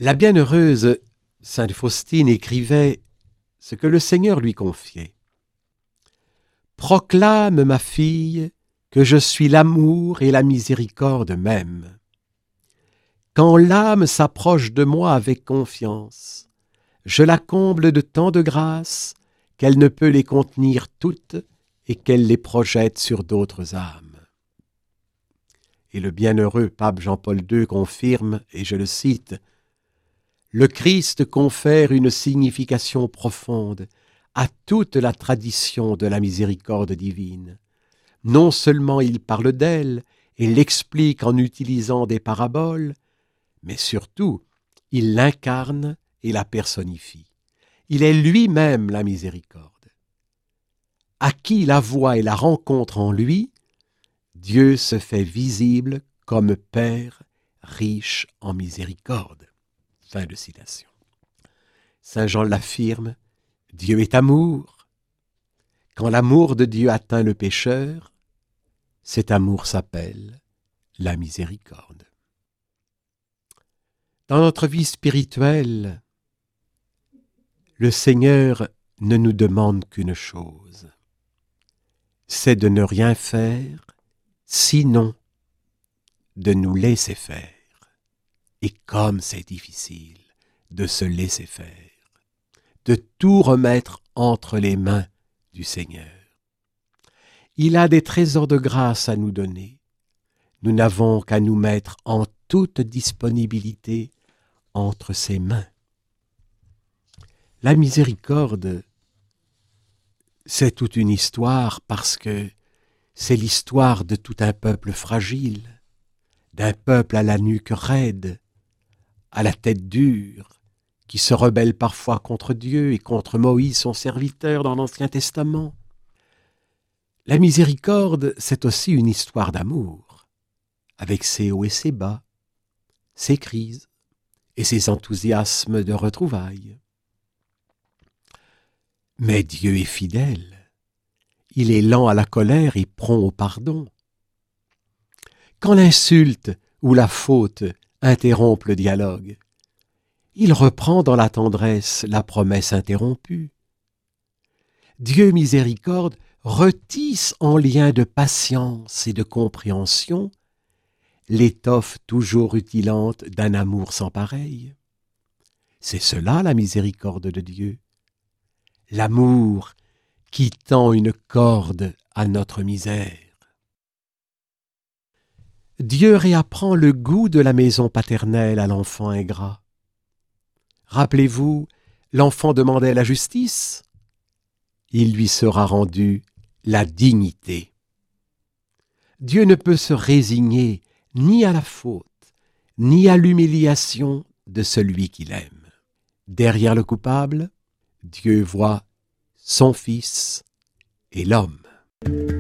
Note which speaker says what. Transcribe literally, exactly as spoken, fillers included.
Speaker 1: La bienheureuse Sainte Faustine écrivait ce que le Seigneur lui confiait. « Proclame, ma fille, que je suis l'amour et la miséricorde même. Quand l'âme s'approche de moi avec confiance, je la comble de tant de grâces qu'elle ne peut les contenir toutes et qu'elle les projette sur d'autres âmes. » Et le bienheureux pape Jean-Paul deux confirme, et je le cite, « Le Christ confère une signification profonde à toute la tradition de la miséricorde divine. Non seulement il parle d'elle et l'explique en utilisant des paraboles, mais surtout, il l'incarne et la personnifie. Il est lui-même la miséricorde. À qui la voit et la rencontre en lui, Dieu se fait visible comme Père riche en miséricorde. » Fin de citation. Saint Jean l'affirme, Dieu est amour. Quand l'amour de Dieu atteint le pécheur, cet amour s'appelle la miséricorde. Dans notre vie spirituelle, le Seigneur ne nous demande qu'une chose, c'est de ne rien faire, sinon de nous laisser faire. Et comme c'est difficile de se laisser faire, de tout remettre entre les mains du Seigneur. Il a des trésors de grâce à nous donner. Nous n'avons qu'à nous mettre en toute disponibilité entre ses mains. La miséricorde, c'est toute une histoire parce que c'est l'histoire de tout un peuple fragile, d'un peuple à la nuque raide, à la tête dure, qui se rebelle parfois contre Dieu et contre Moïse, son serviteur dans l'Ancien Testament. La miséricorde, c'est aussi une histoire d'amour, avec ses hauts et ses bas, ses crises et ses enthousiasmes de retrouvailles. Mais Dieu est fidèle, il est lent à la colère et prompt au pardon. Quand l'insulte ou la faute interrompt le dialogue, il reprend dans la tendresse la promesse interrompue. Dieu miséricorde retisse en lien de patience et de compréhension l'étoffe toujours rutilante d'un amour sans pareil. C'est cela la miséricorde de Dieu, l'amour qui tend une corde à notre misère. Dieu réapprend le goût de la maison paternelle à l'enfant ingrat. Rappelez-vous, l'enfant demandait la justice, il lui sera rendu la dignité. Dieu ne peut se résigner ni à la faute, ni à l'humiliation de celui qu'il aime. Derrière le coupable, Dieu voit son Fils et l'homme.